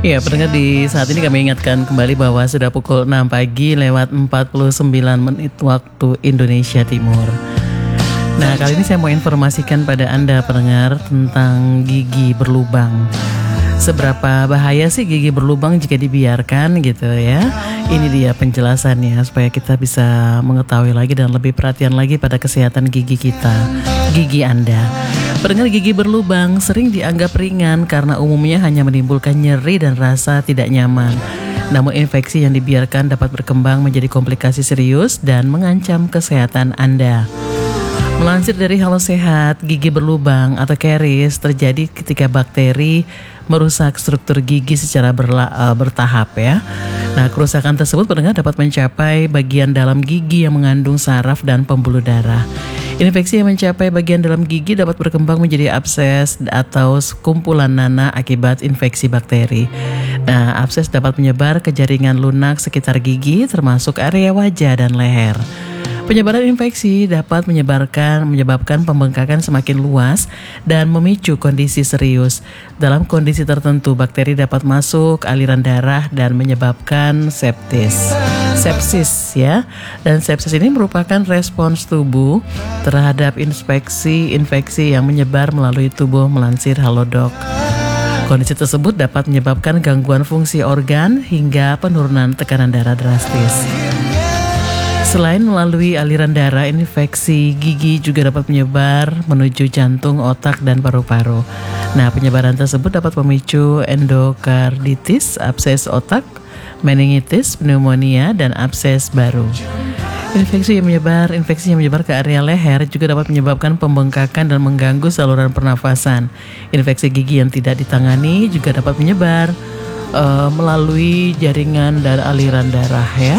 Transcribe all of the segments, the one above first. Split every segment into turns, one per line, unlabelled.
Ya, pendengar, di saat ini kami ingatkan kembali bahwa sudah pukul 6 pagi lewat 49 menit waktu Indonesia Timur. Nah, kali ini saya mau informasikan pada Anda pendengar tentang gigi berlubang. Seberapa bahaya sih gigi berlubang jika dibiarkan gitu ya? Ini dia penjelasannya supaya kita bisa mengetahui lagi dan lebih perhatian lagi pada kesehatan gigi kita, gigi Anda. Pendengar, gigi berlubang sering dianggap ringan karena umumnya hanya menimbulkan nyeri dan rasa tidak nyaman. Namun infeksi yang dibiarkan dapat berkembang menjadi komplikasi serius dan mengancam kesehatan Anda. Melansir dari Halo Sehat, gigi berlubang atau karies terjadi ketika bakteri merusak struktur gigi secara bertahap ya. Nah, kerusakan tersebut pendengar dapat mencapai bagian dalam gigi yang mengandung saraf dan pembuluh darah. Infeksi yang mencapai bagian dalam gigi dapat berkembang menjadi abses atau kumpulan nanah akibat infeksi bakteri. Nah, abses dapat menyebar ke jaringan lunak sekitar gigi termasuk area wajah dan leher. Penyebaran infeksi dapat menyebabkan pembengkakan semakin luas dan memicu kondisi serius. Dalam kondisi tertentu, bakteri dapat masuk aliran darah dan menyebabkan sepsis ya. Dan sepsis ini merupakan respons tubuh terhadap infeksi yang menyebar melalui tubuh, melansir Halodoc. Kondisi tersebut dapat menyebabkan gangguan fungsi organ hingga penurunan tekanan darah drastis. Selain melalui aliran darah, infeksi gigi juga dapat menyebar menuju jantung, otak, dan paru-paru. Nah, penyebaran tersebut dapat memicu endokarditis, abses otak, meningitis, pneumonia, dan abses baru. Infeksi yang menyebar ke area leher juga dapat menyebabkan pembengkakan dan mengganggu saluran pernafasan. Infeksi gigi yang tidak ditangani juga dapat menyebar melalui jaringan dan aliran darah ya.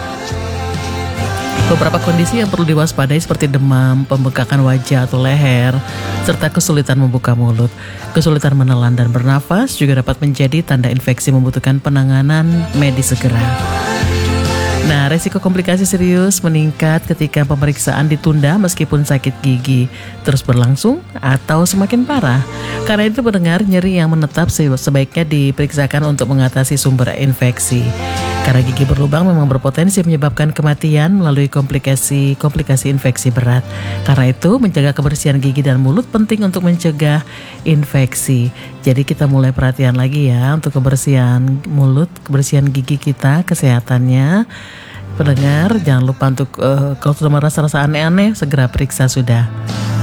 Beberapa kondisi yang perlu diwaspadai seperti demam, pembengkakan wajah atau leher, serta kesulitan membuka mulut. Kesulitan menelan dan bernafas juga dapat menjadi tanda infeksi membutuhkan penanganan medis segera. Nah, resiko komplikasi serius meningkat ketika pemeriksaan ditunda meskipun sakit gigi terus berlangsung atau semakin parah. Karena itu pendengar, nyeri yang menetap sebaiknya diperiksakan untuk mengatasi sumber infeksi. Karena gigi berlubang memang berpotensi menyebabkan kematian melalui komplikasi infeksi berat. Karena itu, menjaga kebersihan gigi dan mulut penting untuk mencegah infeksi. Jadi kita mulai perhatian lagi ya untuk kebersihan mulut, kebersihan gigi kita, kesehatannya. Pendengar, jangan lupa untuk kalau sudah merasa aneh-aneh, segera periksa sudah.